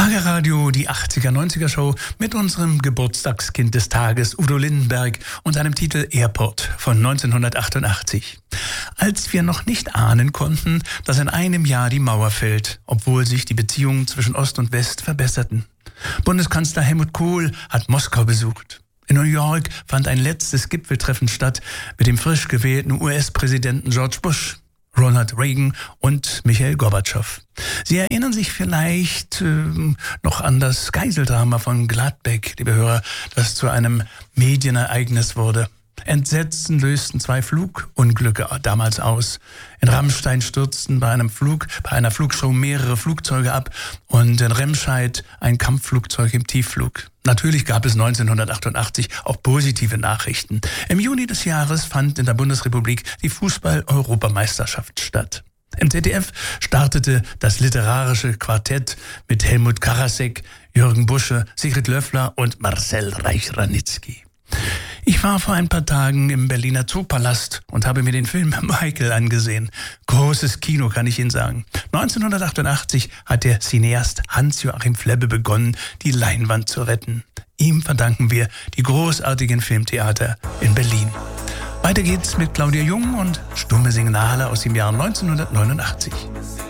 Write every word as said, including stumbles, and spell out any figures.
Schlagerradio, die achtziger-neunziger-Show mit unserem Geburtstagskind des Tages, Udo Lindenberg, und seinem Titel Airport von neunzehnhundertachtundachtzig. Als wir noch nicht ahnen konnten, dass in einem Jahr die Mauer fällt, obwohl sich die Beziehungen zwischen Ost und West verbesserten. Bundeskanzler Helmut Kohl hat Moskau besucht. In New York fand ein letztes Gipfeltreffen statt mit dem frisch gewählten U S-Präsidenten George Bush, Ronald Reagan und Michail Gorbatschow. Sie erinnern sich vielleicht äh, noch an das Geiseldrama von Gladbeck, liebe Hörer, das zu einem Medienereignis wurde. Entsetzen lösten zwei Flugunglücke damals aus. In Rammstein stürzten bei einem Flug, bei einer Flugshow mehrere Flugzeuge ab und in Remscheid ein Kampfflugzeug im Tiefflug. Natürlich gab es neunzehnhundertachtundachtzig auch positive Nachrichten. Im Juni des Jahres fand in der Bundesrepublik die Fußball-Europameisterschaft statt. Im Z D F startete das literarische Quartett mit Helmut Karasek, Jürgen Busche, Sigrid Löffler und Marcel Reich-Ranitzky. Ich war vor ein paar Tagen im Berliner Zoopalast und habe mir den Film Michael angesehen. Großes Kino, kann ich Ihnen sagen. neunzehnhundertachtundachtzig hat der Cineast Hans-Joachim Flebbe begonnen, die Leinwand zu retten. Ihm verdanken wir die großartigen Filmtheater in Berlin. Weiter geht's mit Claudia Jung und Stumme Signale aus dem Jahr neunzehnhundertneunundachtzig.